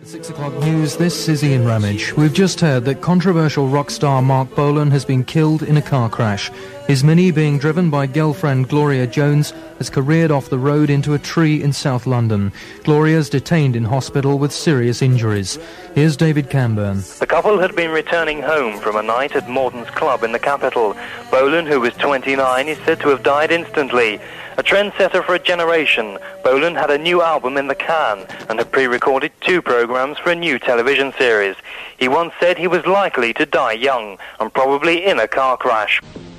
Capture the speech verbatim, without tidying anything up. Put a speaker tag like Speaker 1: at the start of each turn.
Speaker 1: Six o'clock news, this is Ian Ramage. We've just heard that controversial rock star Mark Bolan has been killed in a car crash. His Mini, being driven by girlfriend Gloria Jones, has careered off the road into a tree in South London. Gloria's detained in hospital with serious injuries. Here's David Camburn.
Speaker 2: The couple had been returning home from a night at Morton's Club in the capital. Bolan, who was twenty-nine, is said to have died instantly. A trendsetter for a generation, Bolan had a new album in the can and had pre-recorded two programs for a new television series. He once said he was likely to die young and probably in a car crash.